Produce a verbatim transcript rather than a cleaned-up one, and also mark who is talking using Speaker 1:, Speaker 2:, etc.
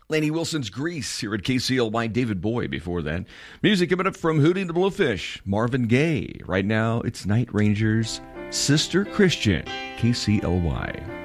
Speaker 1: Lainey Wilson's Grease here at K C L Y. David Bowie before that. Music coming up from Hootie and the Blowfish, Marvin Gaye. Right now, it's Night Ranger's Sister Christian, K C L Y.